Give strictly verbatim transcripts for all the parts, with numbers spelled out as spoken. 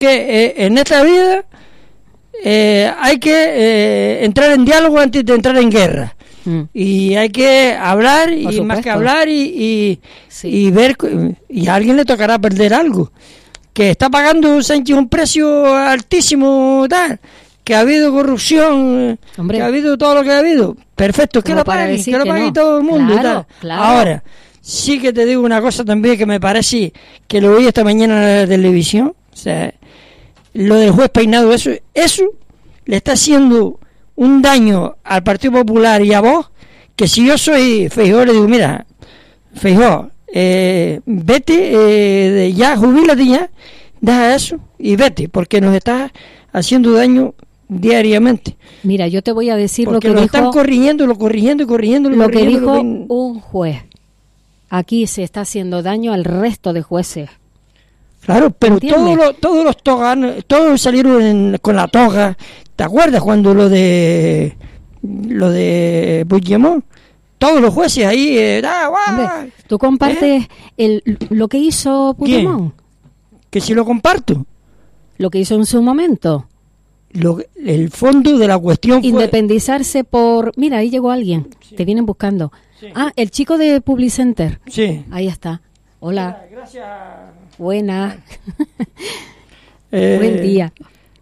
que eh, en esta vida eh, hay que eh, entrar en diálogo antes de entrar en guerra. Mm. Y hay que hablar, Por y supuesto. más que hablar, y, y, sí. y ver, y a alguien le tocará perder algo. Que está pagando Sánchez un precio altísimo, tal, que ha habido corrupción, Hombre. que ha habido todo lo que ha habido. Perfecto, que lo pague, que lo pague no. todo el mundo. Claro, tal. Claro. Ahora, sí que te digo una cosa también que me parece, que lo oí esta mañana en la televisión, o sea, lo del juez Peinado, eso, eso le está haciendo un daño al Partido Popular y a vos, que si yo soy Feijóo, le digo, mira, Feijóo, eh, vete, eh, de ya, jubílate ya, deja eso y vete, porque nos estás haciendo daño diariamente. Mira, yo te voy a decir porque lo que lo dijo... están corrigiendo, lo corrigiendo, corrigiendo, lo corrigiendo, que dijo lo que... un juez. Aquí se está haciendo daño al resto de jueces. Claro, pero todos los, todos los toganos, todos salieron en, con la toga. ¿Te acuerdas cuando lo de lo de Puigdemont? Todos los jueces ahí, eh, ah, Hombre, ¿tú compartes ¿Eh? el lo que hizo Puigdemont? ¿Quién? Que si lo comparto. Lo que hizo en su momento. Lo, el fondo de la cuestión fue... Independizarse por... Mira, ahí llegó alguien. Sí. Te vienen buscando. Sí. Ah, el chico de Publicenter. Sí. Ahí está. Hola. Gracias. Buena. eh, Buen día.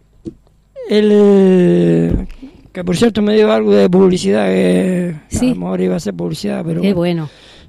El... Que por cierto me dio algo de publicidad, que sí. a lo mejor iba a ser publicidad, pero... Qué bueno.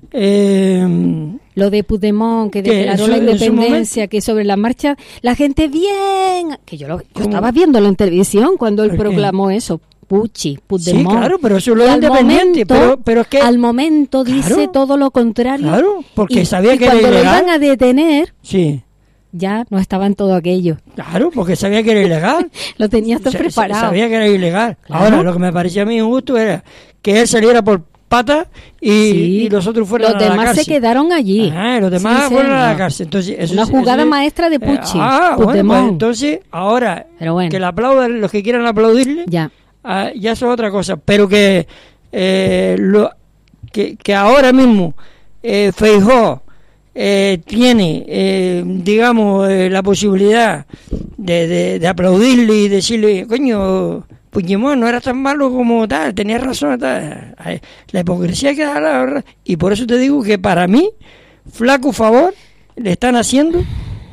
Eh, lo de Puigdemont, que declaró la independencia, que sobre la marcha, la gente bien... Que yo, lo, yo estaba viéndolo en televisión cuando él proclamó qué? eso. Pucci, Puigdemont. Sí, claro, pero eso lo es independiente, momento, pero, pero es que... Al momento dice claro, todo lo contrario. Claro, porque y, sabía y que era cuando ilegal. lo iban a detener... Sí. Ya no estaba en todo aquello. Claro, porque sabía que era ilegal. Lo tenía todo preparado. Sabía que era ilegal. Claro. Ahora, lo que me parecía a mí injusto era que él saliera por patas y, sí. y los otros fueran los a la demás cárcel. se quedaron allí. Ah, los demás sí, fueron sí, a la no. cárcel. Entonces, eso, Una jugada eso, maestra de Pucci. Eh, ah, bueno, pues entonces, ahora, bueno. que le aplaudan los que quieran aplaudirle, ya, ah, ya eso es otra cosa. Pero que, eh, lo, que, que ahora mismo eh, Feijóo Eh, tiene, eh, digamos, eh, la posibilidad de, de, de aplaudirle y decirle, coño, Puigdemont no era tan malo como tal, tenía razón, tal. La hipocresía que da la verdad. Y por eso te digo que para mí, flaco favor le están haciendo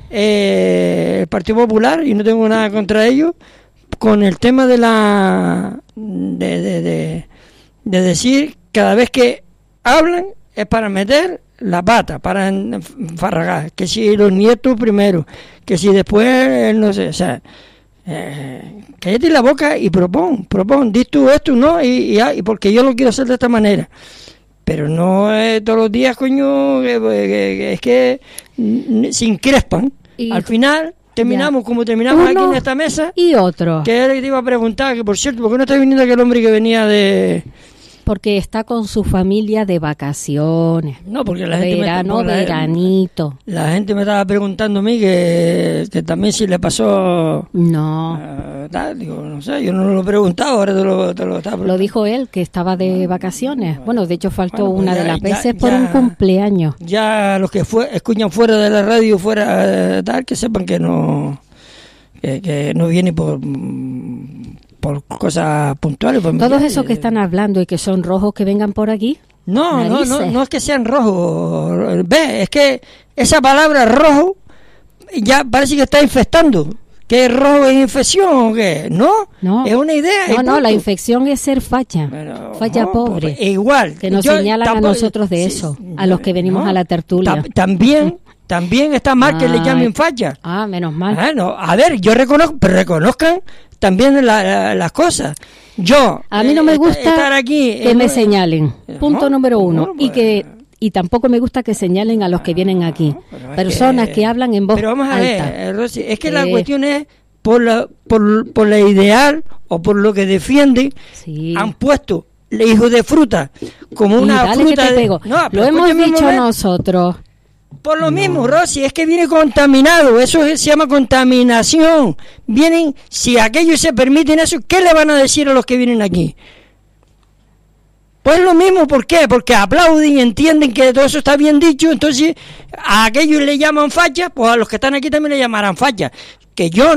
eh, el Partido Popular, y no tengo nada contra ellos, con el tema de la de, de, de, de decir cada vez que hablan es para meter la pata, para enfarragar, que si los nietos primero, que si después, no sé, o sea, eh, cállate la boca y propon, propon, di tú esto, no, y, y, y porque yo lo quiero hacer de esta manera, pero no eh, todos los días, coño, que, que, que, es que n- se increspan, y al final terminamos ya. como terminamos Uno aquí en esta mesa, y otro, que era que te iba a preguntar, que por cierto, ¿por qué no está viniendo aquel hombre que venía de... Porque está con su familia de vacaciones. No, porque la gente verano, me, veranito. La, la gente me estaba preguntando a mí que, que también si le pasó. No. Uh, tal, digo, no sé, yo no lo he preguntado, ahora te lo, te lo estaba preguntando. Lo dijo él, que estaba de vacaciones. Bueno, de hecho faltó bueno, pues una ya, de las ya, veces ya, por un cumpleaños. Ya los que fue, escuchan fuera de la radio, fuera tal, que sepan que no, que, que no viene por. por cosas puntuales. Por Todos esos que están hablando y que son rojos, que vengan por aquí. No, no, no, no es que sean rojos. Ve, es que esa palabra rojo ya parece que está infectando. ¿Qué rojo es infección o qué? No, no, es una idea. No, no, la infección es ser facha. Bueno, facha no, pobre. Pues, igual. Que nos yo, señalan tampoco, a nosotros de eso, sí, a los que venimos no, a la tertulia. T- también. También está mal que Ay. le llamen facha. Ah, menos mal. Ah, no. A ver, yo reconozco, pero reconozcan también la, la, las cosas. Yo a mí no me gusta eh, estar aquí que eh, me señalen. Punto no, número uno. No, pues, y que y tampoco me gusta que señalen a los que vienen aquí. No, personas que, que hablan en voz pero vamos a alta. ver, Rosy, es que eh, la cuestión es por la por, por la ideal o por lo que defienden. Sí. Han puesto el hijo de fruta como y una dale fruta que te de, pego. No, lo hemos dicho ver. nosotros. Por lo no. mismo, Rosy, es que viene contaminado, eso se llama contaminación. Vienen, si aquellos se permiten eso, ¿qué le van a decir a los que vienen aquí? Pues lo mismo, ¿por qué? Porque aplauden y entienden que todo eso está bien dicho, entonces a aquellos le llaman fachas, pues a los que están aquí también le llamarán fachas. Que yo